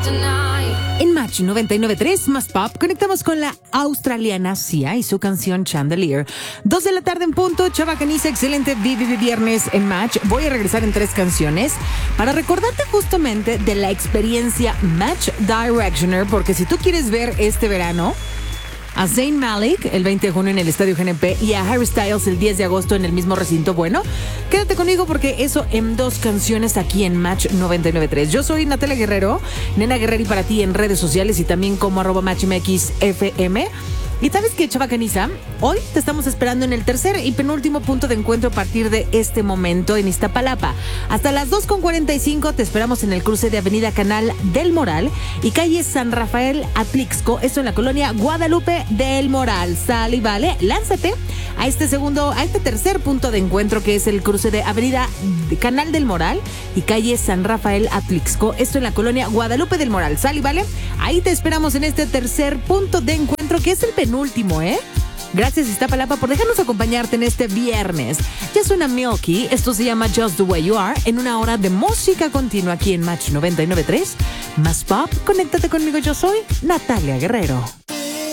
En Match 99.3 más Pop, conectamos con la australiana Sia y su canción Chandelier. 2 de la tarde en punto, Chava Caniza, excelente viernes en Match. Voy a regresar en 3 canciones para recordarte justamente de la experiencia Match Directioner, porque si tú quieres ver este verano a Zayn Malik el 20 de junio en el Estadio GNP y a Harry Styles el 10 de agosto en el mismo recinto, bueno, quédate conmigo porque eso en 2 canciones aquí en Match 99.3. Yo soy Natalia Guerrero, Nena Guerrero, y para ti en redes sociales y también como @MatchMXFM. Y sabes que, Chava Caniza, hoy te estamos esperando en el tercer y penúltimo punto de encuentro a partir de este momento en Iztapalapa. Hasta las 2:45 te esperamos en el cruce de Avenida Canal del Moral y calle San Rafael Atlixco, esto en la colonia Guadalupe del Moral. Sale y vale, lánzate a este tercer punto de encuentro, que es el cruce de Avenida Canal del Moral y calle San Rafael Atlixco, esto en la colonia Guadalupe del Moral. Sale y vale, ahí te esperamos en este tercer punto de encuentro, que es el penúltimo, Gracias, Iztapalapa, por dejarnos acompañarte en este viernes. Ya suena Milky, esto se llama Just the Way You Are, en una hora de música continua aquí en Match 99.3 más Pop. Conéctate conmigo, yo soy Natalia Guerrero.